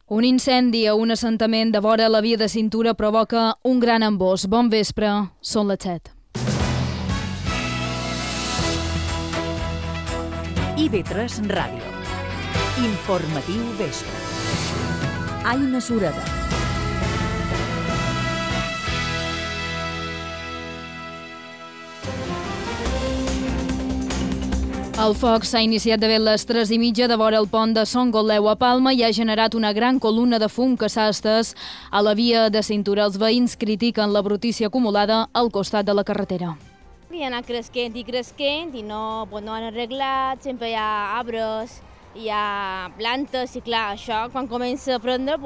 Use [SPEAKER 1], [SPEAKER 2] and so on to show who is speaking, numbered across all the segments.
[SPEAKER 1] Un incendi a un assentament de vora la via de cintura provoca un gran embòs. Bon vespre, són les 7.
[SPEAKER 2] IB3 Ràdio. Informatiu vespre. Aina Sureda.
[SPEAKER 1] El foc s'ha iniciat de les 3:30 de vora el pont de Son Gotleu a Palma i ha generat una gran columna de fum que s'ha estès a la via de cintura. Els veïns critiquen la brutícia acumulada al costat de la carretera.
[SPEAKER 3] I ha anat creixent i no han arreglat, sempre hi ha arbres, hi ha plantes i clar, això quan comença a prendre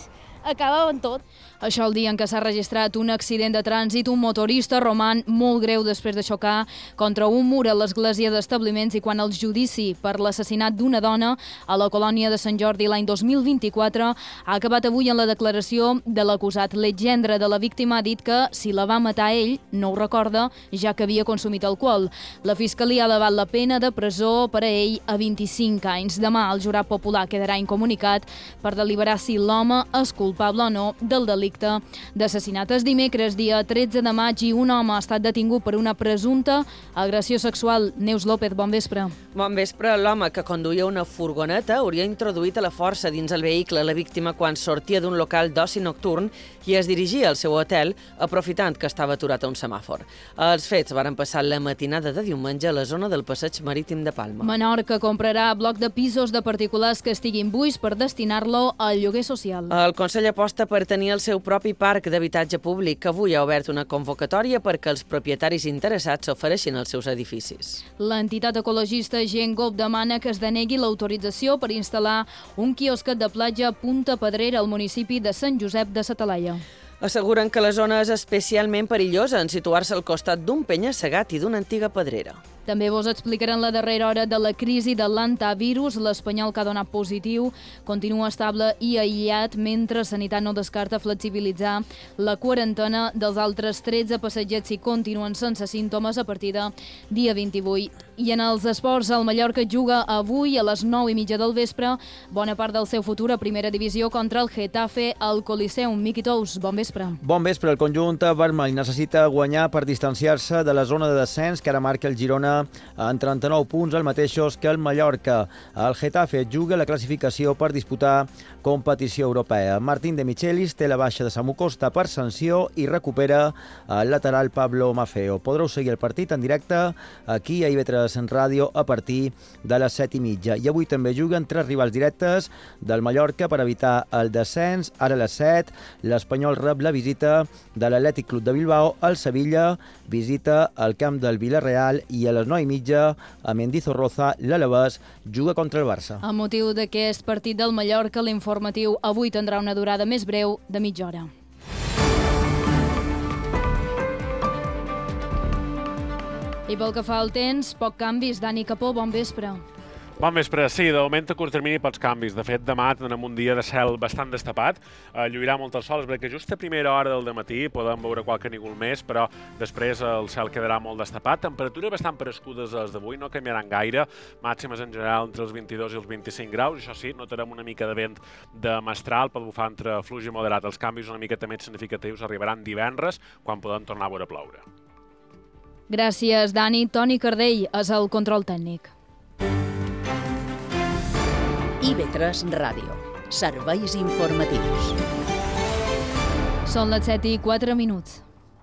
[SPEAKER 3] acaba amb tot.
[SPEAKER 1] Això el dia en què s'ha registrat un accident de trànsit, un motorista roman molt greu després de xocar contra un mur a l'església d'establiments i quan el judici per l'assassinat d'una dona a la colònia de Sant Jordi l'any 2024 ha acabat avui en la declaració de l'acusat. L'exgendre de la víctima ha dit que si la va matar ell, no ho recorda, ja que havia consumit alcohol. La Fiscalia ha elevat la pena de presó per a ell a 25 anys. Demà el jurat popular quedarà incomunicat per deliberar si l'home és culpable o no del delicte d'assassinat. És dimecres, dia 13 de maig, i un home ha estat detingut per una presumpta agressió sexual. Neus López, bon vespre.
[SPEAKER 4] Bon vespre. L'home que conduïa una furgoneta hauria introduït a la força dins el vehicle la víctima quan sortia d'un local d'oci nocturn i es dirigia al seu hotel, aprofitant que estava aturat a un semàfor. Els fets varen passar la matinada de diumenge a la zona del passeig marítim de Palma.
[SPEAKER 1] Menorca comprarà bloc de pisos de particulars que estiguin buits per destinar-lo al lloguer social.
[SPEAKER 4] El Consell aposta per tenir el seu propi parc d'habitatge públic, que avui ha obert una convocatòria perquè els propietaris interessats s'ofereixin els seus edificis.
[SPEAKER 1] L'entitat ecologista Gent Gop demana que es denegui l'autorització per instal·lar un quiosquet de platja a Punta Pedrera al municipi de Sant Josep de sa Talaia.
[SPEAKER 4] Asseguren que la zona és especialment perillosa en situar-se al costat d'un penya-segat i d'una antiga pedrera.
[SPEAKER 1] També vos explicaran la darrera hora de la crisi de l'antavirus. L'espanyol que ha donat positiu continua estable i aïllat, mentre Sanitat no descarta flexibilitzar la quarantena dels altres 13 passatgers si continuen sense símptomes a partir de dia 28. I en els esports, el Mallorca juga avui a les 9:30 del vespre bona part del seu futur a primera divisió contra el Getafe al Coliseum. Miqui Tous, bon vespre.
[SPEAKER 5] Bon vespre. El conjunt vermell necessita guanyar per distanciar-se de la zona de descens que ara marca el Girona en 39 punts, els mateixos que el Mallorca. El Getafe juga la classificació per disputar competició europea. Martín de Michelis té la baixa de Samu Costa per sanció i recupera el lateral Pablo Maffeo. Podreu seguir el partit en directe aquí a IB3 Ràdio a partir de les 7:30. I avui també juguen 3 rivals directes del Mallorca per evitar el descens. Ara a les 7, l'Espanyol rep la visita de l'Atlètic Club de Bilbao. El Sevilla visita el camp del Villarreal i a les 9:30 a Mendizorroza l'Alavés juga contra el Barça.
[SPEAKER 1] Amb motiu d'aquest partit del Mallorca, l'informatiu avui tindrà una durada més breu de mitja hora. I pel que fa al temps, poc canvis. Dani Capó, bon vespre.
[SPEAKER 6] Bon vespre. Sí, de moment a curt termini pocs canvis. De fet, demà tindrem un dia de cel bastant destapat. Lluirà molt el sol, perquè just a primera hora del dematí podem veure qualque núvol més, però després el cel quedarà molt destapat. Temperatures bastant parescudes a les d'avui, no canviaran gaire. Màximes en general entre els 22 i els 25 graus. Això sí, notarem una mica de vent de mestral, pot bufar entre fluix i moderat. Els canvis una miqueta més significatius arribaran divendres, quan podem tornar a veure ploure.
[SPEAKER 1] Gràcies, Dani. Toni Cardell és el control tècnic.
[SPEAKER 2] IB3 Ràdio. Serveis informatius.
[SPEAKER 1] Són les 7:04.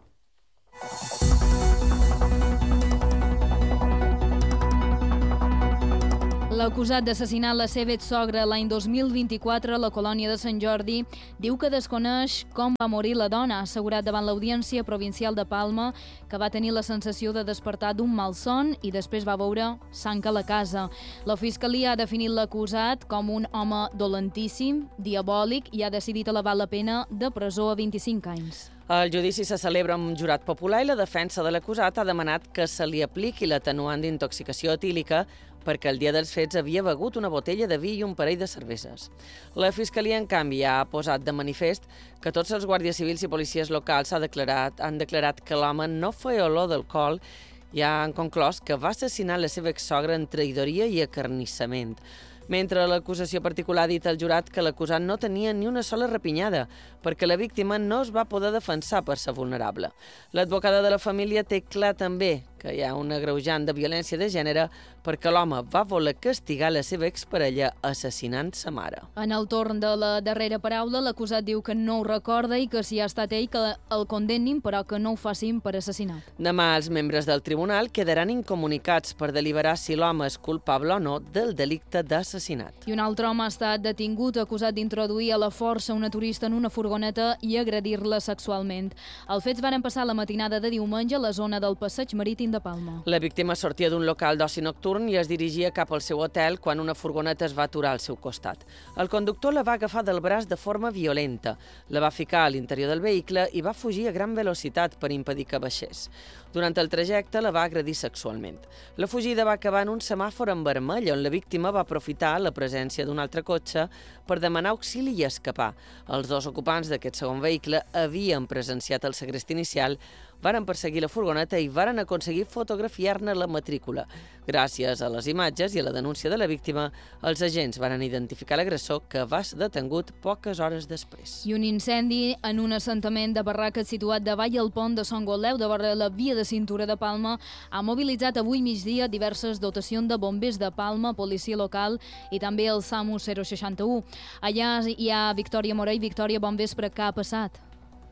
[SPEAKER 1] L'acusat d'assassinar la seva exsogra l'any 2024 a la colònia de Sant Jordi diu que desconeix com va morir la dona. Ha assegurat davant l'Audiència Provincial de Palma que va tenir la sensació de despertar d'un malson i després va veure sang a la casa. La Fiscalia ha definit l'acusat com un home dolentíssim, diabòlic, i ha decidit elevar la pena de presó a 25 anys.
[SPEAKER 4] El judici se celebra amb un jurat popular i la defensa de l'acusat ha demanat que se li apliqui l'atenuant d'intoxicació etílica perquè el dia dels fets havia begut una botella de vi i un parell de cerveses. La Fiscalia, en canvi, ha posat de manifest que tots els guàrdies civils i policies locals han declarat que l'home no feia olor d'alcohol i han conclòs que va assassinar la seva exsogra en traïdoria i acarnissament. mentre l'acusació particular ha dit al jurat que l'acusat no tenia ni una sola repinyada, perquè la víctima no es va poder defensar per ser vulnerable. L'advocada de la família té clar també que hi ha un agreujant de violència de gènere perquè l'home va voler castigar la seva exparella assassinant sa mare.
[SPEAKER 1] En el torn de la darrera paraula, l'acusat diu que no ho recorda i que si ha estat ell que el condemnin, però que no ho facin per assassinat.
[SPEAKER 4] Demà els membres del tribunal quedaran incomunicats per deliberar si l'home és culpable o no del delicte d'assassinat.
[SPEAKER 1] I un altre home ha estat detingut acusat d'introduir a la força una turista en una furgoneta i agredir-la sexualment. Els fets van passar la matinada de diumenge a la zona del Passeig Marítim de Palma.
[SPEAKER 4] La víctima sortia d'un local d'oci nocturn i es dirigia cap al seu hotel quan una furgoneta es va aturar al seu costat. El conductor la va agafar del braç de forma violenta, la va ficar a l'interior del vehicle i va fugir a gran velocitat per impedir que baixés. Durant el trajecte la va agredir sexualment. La fugida va acabar en un semàfor en vermell on la víctima va aprofitar la presència d'un altre cotxe per demanar auxili i escapar. Els dos ocupants d'aquest segon vehicle havien presenciat el segrest inicial, varen perseguir la furgoneta i varen aconseguir fotografiar-ne la matrícula. Gràcies a les imatges i a la denúncia de la víctima, els agents varen identificar l'agressor que va ser detengut poques hores després.
[SPEAKER 1] I un incendi en un assentament de barraques situat davall el pont de Sant Goleu de vora la via de cintura de Palma ha mobilitzat avui migdia diverses dotacions de bombers de Palma, policia local i també el SAMU 061. Allà hi ha Victòria Morell. Victòria, bon vespre, què ha passat?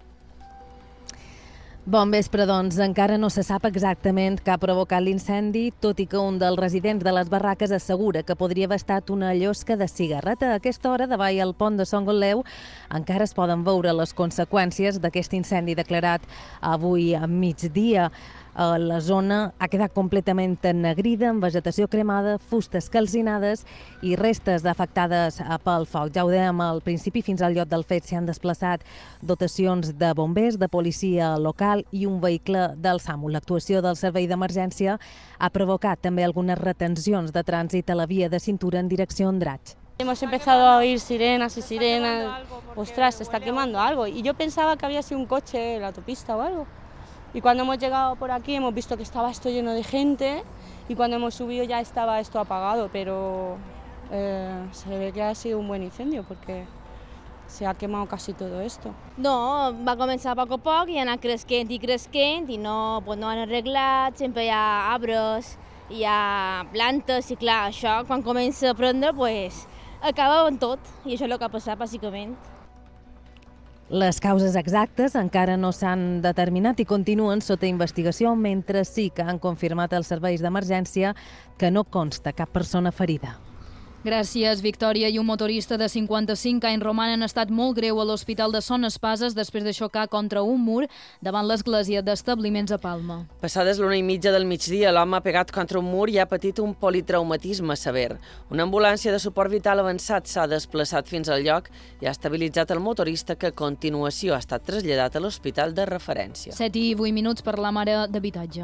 [SPEAKER 7] Bon vespre, doncs. Encara no se sap exactament què ha provocat l'incendi, tot i que un dels residents de les barraques assegura que podria haver estat una llosca de cigarreta. A aquesta hora, davall el pont de Sant Goleu, encara es poden veure les conseqüències d'aquest incendi declarat avui a migdia. La zona ha quedat completament ennegrida, amb vegetació cremada, fustes calcinades i restes afectades pel foc. Ja ho dèiem al principi, fins al lloc del fet s'hi han desplaçat dotacions de bombers, de policia local i un vehicle del SAMU. L'actuació del servei d'emergència ha provocat també algunes retencions de trànsit a la via de cintura en direcció a Andratx.
[SPEAKER 8] Hemos empezado a oír sirenas y sirenas. Ostras, se está quemando algo. Y yo pensaba que había sido un coche en la autopista o algo. Y cuando hemos llegado por aquí hemos visto que estaba esto lleno de gente y cuando hemos subido ya estaba esto apagado, pero se ve que ha sido un buen incendio porque se ha quemado casi todo esto.
[SPEAKER 3] No, va començar a poc i ha anat creixent i no, pues no han arreglat, sempre hi ha arbres, hi ha plantes i clar, això quan comença a prendre pues, acaba amb tot i això és el que ha passat bàsicament.
[SPEAKER 7] Les causes exactes encara no s'han determinat i continuen sota investigació, mentre sí que han confirmat els serveis d'emergència que no consta cap persona ferida.
[SPEAKER 1] Gràcies, Victòria. I un motorista de 55 anys roman en estat molt greu a l'Hospital de Son Espases després de xocar contra un mur davant l'església d'establiments a Palma.
[SPEAKER 4] Passades l'1:30 del migdia, l'home ha pegat contra un mur i ha patit un politraumatisme sever. Una ambulància de suport vital avançat s'ha desplaçat fins al lloc i ha estabilitzat el motorista, que a continuació ha estat traslladat a l'hospital de referència.
[SPEAKER 1] 7:08 per la mare d'habitatge.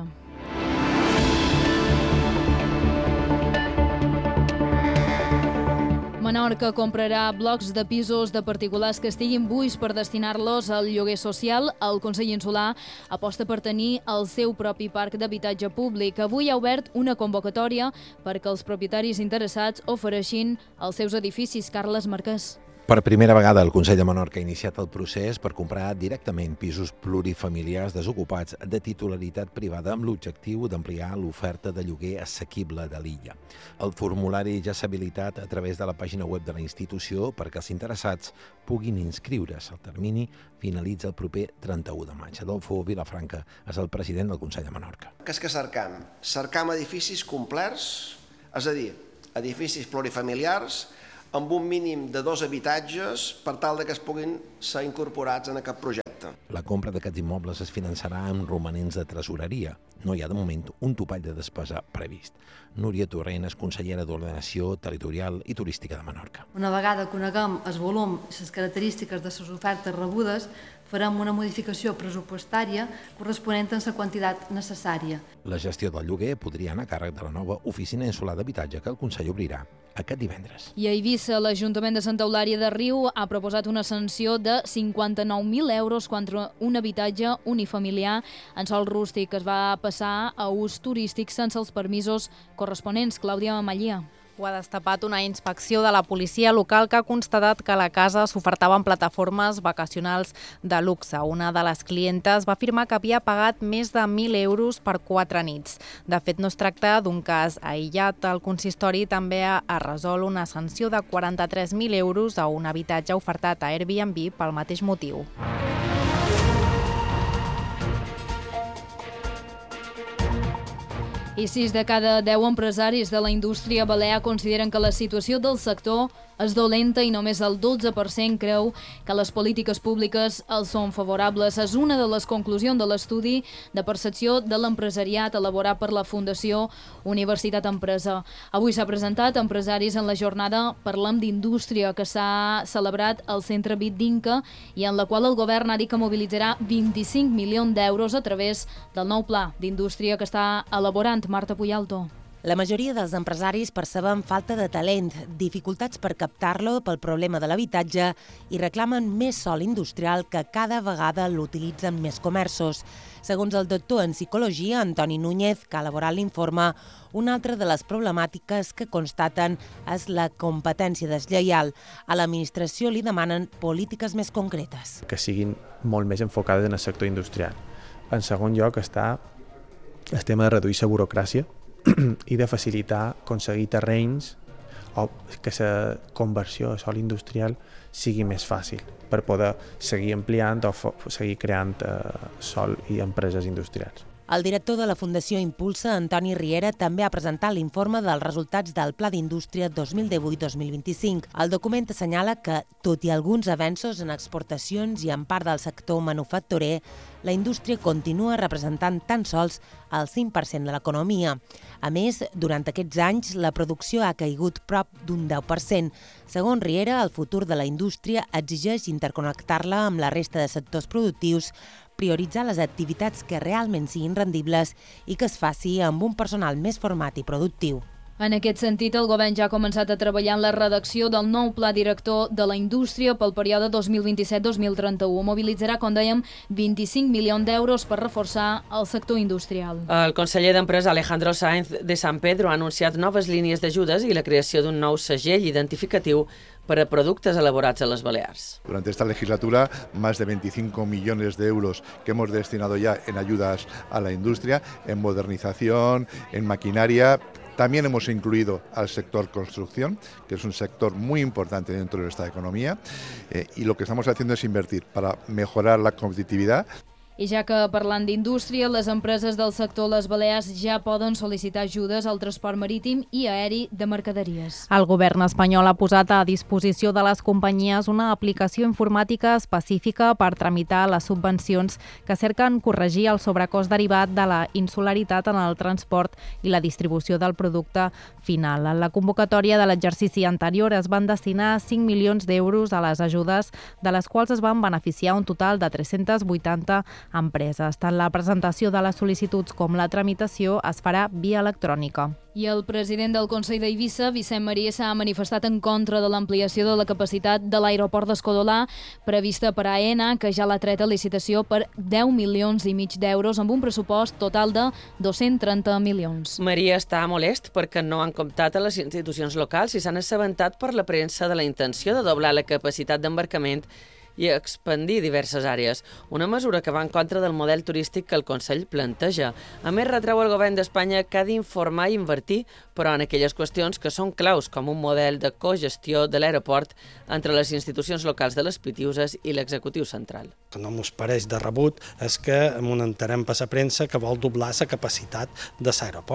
[SPEAKER 1] Menorca comprarà blocs de pisos de particulars que estiguin buits per destinar-los al lloguer social. El Consell Insular aposta per tenir el seu propi parc d'habitatge públic. Avui ha obert una convocatòria perquè els propietaris interessats ofereixin els seus edificis. Carles Marquès.
[SPEAKER 9] Per primera vegada, el Consell de Menorca ha iniciat el procés per comprar directament pisos plurifamiliars desocupats de titularitat privada amb l'objectiu d'ampliar l'oferta de lloguer assequible de l'illa. El formulari ja s'ha habilitat a través de la pàgina web de la institució perquè els interessats puguin inscriure's. El termini finalitza el proper 31 de maig. Adolfo Vilafranca és el president del Consell de Menorca.
[SPEAKER 10] Què és que cercam? Cercam edificis complerts, és a dir, edificis plurifamiliars, amb un mínim de 2 habitatges per tal que es puguin ser incorporats en aquest projecte.
[SPEAKER 9] La compra d'aquests immobles es finançarà amb romanents de tresoreria. No hi ha de moment un topall de despesa previst. Núria Torrent és consellera d'Ordenació Territorial i Turística de Menorca.
[SPEAKER 11] Una vegada coneguem el volum i les característiques de les ofertes rebudes, farem una modificació pressupostària corresponent a la quantitat necessària.
[SPEAKER 9] La gestió del lloguer podria anar a càrrec de la nova Oficina Insular d'Habitatge que el Consell obrirà aquest divendres.
[SPEAKER 1] I a Eivissa, l'Ajuntament de Santa Eulària de Riu ha proposat una sanció de 59.000 euros contra un habitatge unifamiliar en sòl rústic que es va passar a ús turístic sense els permisos corresponents. Clàudia Mallia.
[SPEAKER 7] Ho ha destapat una inspecció de la policia local que ha constatat que a la casa s'ofertaven plataformes vacacionals de luxe. Una de les clientes va afirmar que havia pagat més de 1.000 euros per 4 nits. De fet, no es tracta d'un cas aïllat. El consistori també ha resolt una sanció de 43.000 euros a un habitatge ofertat a Airbnb pel mateix motiu.
[SPEAKER 1] I 6 de cada 10 empresaris de la indústria balear consideren que la situació del sector és dolenta i només el 12% creu que les polítiques públiques els són favorables. És una de les conclusions de l'estudi de percepció de l'empresariat elaborat per la Fundació Universitat Empresa. Avui s'ha presentat Empresaris en la jornada Parlem d'Indústria, que s'ha celebrat al Centre BIT d'Inca i en la qual el govern ha dit que mobilitzarà 25 milions d'euros a través del nou pla d'indústria que està elaborant. Marta Puyalto.
[SPEAKER 12] La majoria dels empresaris perceben falta de talent, dificultats per captar-lo pel problema de l'habitatge i reclamen més sòl industrial que cada vegada l'utilitzen més comerços. Segons el doctor en psicologia, Antoni Núñez, que ha elaborat l'informe, una altra de les problemàtiques que constaten és la competència deslleial. A l'administració li demanen polítiques més concretes.
[SPEAKER 13] Que siguin molt més enfocades en el sector industrial. En segon lloc està el tema de reduir la burocràcia i de facilitar aconseguir terrenys o que la conversió a sòl industrial sigui més fàcil per poder seguir ampliant o seguir creant sòl i empreses industrials.
[SPEAKER 12] El director de la Fundació Impulsa, Antoni Riera, també ha presentat l'informe dels resultats del Pla d'Indústria 2018-2025. El document assenyala que, tot i alguns avenços en exportacions i en part del sector manufacturer, la indústria continua representant tan sols el 5% de l'economia. A més, durant aquests anys, la producció ha caigut prop d'un 10%. Segons Riera, el futur de la indústria exigeix interconnectar-la amb la resta de sectors productius, prioritzar les activitats que realment siguin rendibles i que es faci amb un personal més format i productiu.
[SPEAKER 1] En aquest sentit, el govern ja ha començat a treballar en la redacció del nou pla director de la indústria pel període 2027-2031. Mobilitzarà, com dèiem, 25 milions d'euros per reforçar el sector industrial.
[SPEAKER 4] El conseller d'Empresa Alejandro Sáenz de San Pedro ha anunciat noves línies d'ajudes i la creació d'un nou segell identificatiu para productos elaborados en las Baleares.
[SPEAKER 14] Durante esta legislatura, más de 25 millones de euros que hemos destinado ya en ayudas a la industria, en modernización, en maquinaria. También hemos incluido al sector construcción, que es un sector muy importante dentro de esta economía, y lo que estamos haciendo es invertir para mejorar la competitividad.
[SPEAKER 1] I ja que parlant d'indústria, les empreses del sector Les Balears ja poden sol·licitar ajudes al transport marítim i aeri de mercaderies.
[SPEAKER 7] El govern espanyol ha posat a disposició de les companyies una aplicació informàtica específica per tramitar les subvencions que cerquen corregir el sobrecost derivat de la insolaritat en el transport i la distribució del producte final. En la convocatòria de l'exercici anterior es van destinar 5 milions d'euros a les ajudes, de les quals es van beneficiar un total de 380 empreses. Tant la presentació de les sol·licituds com la tramitació es farà via electrònica.
[SPEAKER 1] I el president del Consell d'Eivissa, Vicent Maria, s'ha manifestat en contra de l'ampliació de la capacitat de l'aeroport d'Escodolà prevista per AENA, que ja l'ha tret a licitació per 10 milions i mig d'euros amb un pressupost total de 230 milions.
[SPEAKER 4] Maria està molest perquè no han comptat a les institucions locals i s'han assabentat per la premsa de la intenció de doblar la capacitat d'embarcament i expandir diverses àrees, una mesura que va en contra del model turístic que el Consell planteja. A més, retreu al govern d'Espanya que ha d'informar i invertir, però en aquelles qüestions que són claus, com un model de cogestió de l'aeroport entre les institucions locals de les Pitiuses i l'executiu central.
[SPEAKER 15] Que no mos pareix de rebut és que entenem per la premsa que vol doblar la capacitat de l'aeroport.